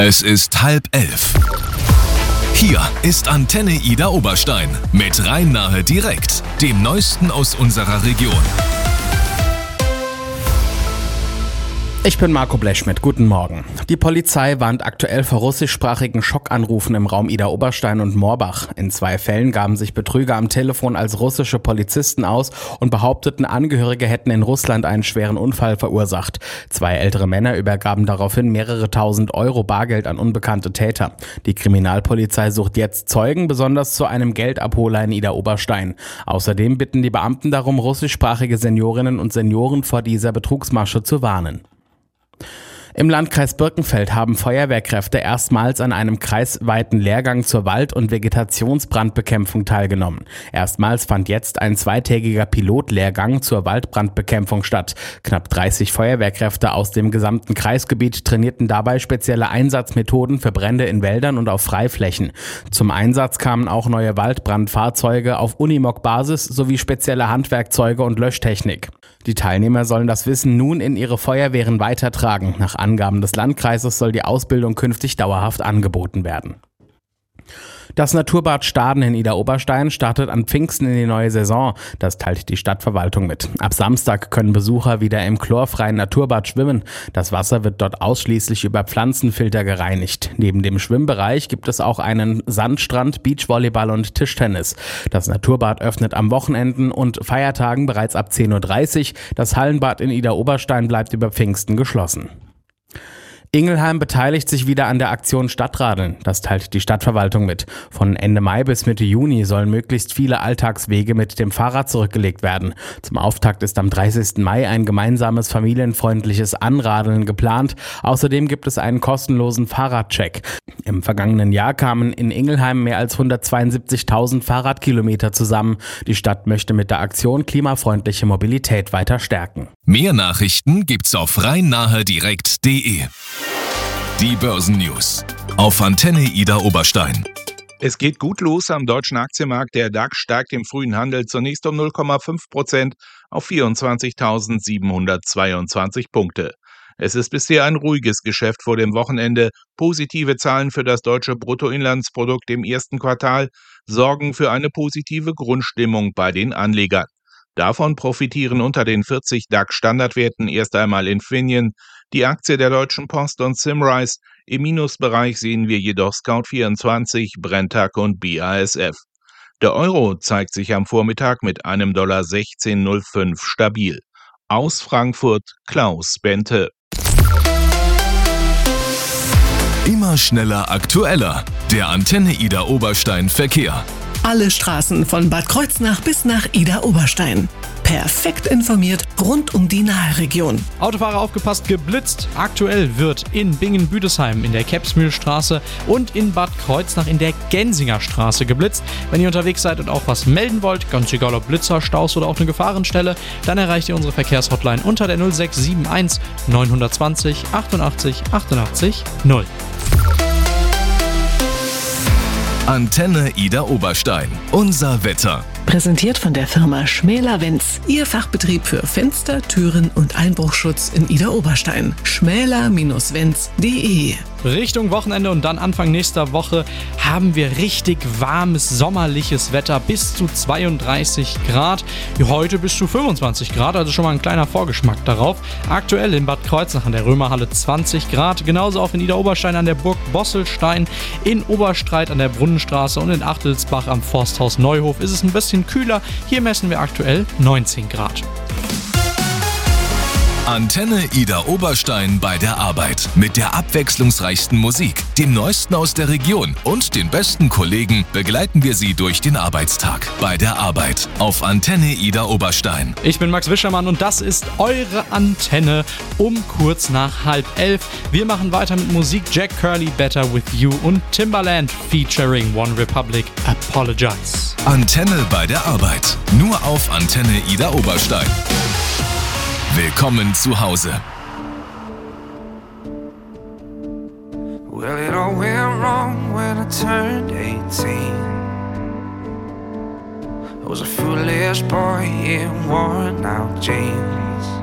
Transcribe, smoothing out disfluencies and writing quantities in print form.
Es ist 10:30. Hier ist Antenne Ida Oberstein mit Rhein-Nahe direkt, dem Neuesten aus unserer Region. Ich bin Marco Blechschmidt, guten Morgen. Die Polizei warnt aktuell vor russischsprachigen Schockanrufen im Raum Ida Oberstein und Morbach. In 2 Fällen gaben sich Betrüger am Telefon als russische Polizisten aus und behaupteten, Angehörige hätten in Russland einen schweren Unfall verursacht. 2 ältere Männer übergaben daraufhin mehrere tausend Euro Bargeld an unbekannte Täter. Die Kriminalpolizei sucht jetzt Zeugen, besonders zu einem Geldabholer in Ida Oberstein. Außerdem bitten die Beamten darum, russischsprachige Seniorinnen und Senioren vor dieser Betrugsmasche zu warnen. Im Landkreis Birkenfeld haben Feuerwehrkräfte erstmals an einem kreisweiten Lehrgang zur Wald- und Vegetationsbrandbekämpfung teilgenommen. Erstmals fand jetzt ein 2-tägiger Pilotlehrgang zur Waldbrandbekämpfung statt. Knapp 30 Feuerwehrkräfte aus dem gesamten Kreisgebiet trainierten dabei spezielle Einsatzmethoden für Brände in Wäldern und auf Freiflächen. Zum Einsatz kamen auch neue Waldbrandfahrzeuge auf Unimog-Basis sowie spezielle Handwerkzeuge und Löschtechnik. Die Teilnehmer sollen das Wissen nun in ihre Feuerwehren weitertragen. Nach Angaben des Landkreises soll die Ausbildung künftig dauerhaft angeboten werden. Das Naturbad Staden in Ida Oberstein startet an Pfingsten in die neue Saison. Das teilt die Stadtverwaltung mit. Ab Samstag können Besucher wieder im chlorfreien Naturbad schwimmen. Das Wasser wird dort ausschließlich über Pflanzenfilter gereinigt. Neben dem Schwimmbereich gibt es auch einen Sandstrand, Beachvolleyball und Tischtennis. Das Naturbad öffnet am Wochenenden und Feiertagen bereits ab 10:30 Uhr. Das Hallenbad in Ida Oberstein bleibt über Pfingsten geschlossen. Ingelheim beteiligt sich wieder an der Aktion Stadtradeln. Das teilt die Stadtverwaltung mit. Von Ende Mai bis Mitte Juni sollen möglichst viele Alltagswege mit dem Fahrrad zurückgelegt werden. Zum Auftakt ist am 30. Mai ein gemeinsames familienfreundliches Anradeln geplant. Außerdem gibt es einen kostenlosen Fahrradcheck. Im vergangenen Jahr kamen in Ingelheim mehr als 172.000 Fahrradkilometer zusammen. Die Stadt möchte mit der Aktion klimafreundliche Mobilität weiter stärken. Mehr Nachrichten gibt's auf rhein-nahe-direkt.de. Die Börsennews auf Antenne Ida Oberstein. Es geht gut los am deutschen Aktienmarkt. Der DAX steigt im frühen Handel zunächst um 0,5% auf 24.722 Punkte. Es ist bisher ein ruhiges Geschäft vor dem Wochenende. Positive Zahlen für das deutsche Bruttoinlandsprodukt im ersten Quartal sorgen für eine positive Grundstimmung bei den Anlegern. Davon profitieren unter den 40 DAX-Standardwerten erst einmal Infineon, die Aktie der Deutschen Post und Symrise. Im Minusbereich sehen wir jedoch Scout24, Brenntag und BASF. Der Euro zeigt sich am Vormittag mit einem $16,05 stabil. Aus Frankfurt Klaus Bente. Immer schneller, aktueller. Der Antenne Ida Oberstein Verkehr. Alle Straßen von Bad Kreuznach bis nach Ida Oberstein. Perfekt informiert rund um die Nahregion. Autofahrer aufgepasst, geblitzt. Aktuell wird in Bingen-Büdesheim in der Kepsmühlstraße und in Bad Kreuznach in der Gensingerstraße geblitzt. Wenn ihr unterwegs seid und auch was melden wollt, ganz egal ob Blitzer, Staus oder auch eine Gefahrenstelle, dann erreicht ihr unsere Verkehrshotline unter der 0671 920 88 88 0. Antenne Ida Oberstein. Unser Wetter. Präsentiert von der Firma Schmäler-Wenz. Ihr Fachbetrieb für Fenster, Türen und Einbruchschutz in Ida Oberstein. schmäler-wenz.de. Richtung Wochenende und dann Anfang nächster Woche haben wir richtig warmes, sommerliches Wetter bis zu 32 Grad. Heute bis zu 25 Grad, also schon mal ein kleiner Vorgeschmack darauf. Aktuell in Bad Kreuznach an der Römerhalle 20 Grad, genauso auch in Ida Oberstein an der Burg Bosselstein, in Oberstreit an der Brunnenstraße und in Achtelsbach am Forsthaus Neuhof ist es ein bisschen kühler. Hier messen wir aktuell 19 Grad. Antenne Ida Oberstein bei der Arbeit. Mit der abwechslungsreichsten Musik, dem Neuesten aus der Region und den besten Kollegen begleiten wir Sie durch den Arbeitstag. Bei der Arbeit auf Antenne Ida Oberstein. Ich bin Max Wischermann und das ist eure Antenne um kurz nach 10:30. Wir machen weiter mit Musik. Jack Curly, Better With You und Timbaland featuring One Republic, Apologize. Antenne bei der Arbeit. Nur auf Antenne Ida Oberstein. Willkommen zu Hause. Well, it all went wrong when I turned 18. I was a foolish boy in worn out jeans.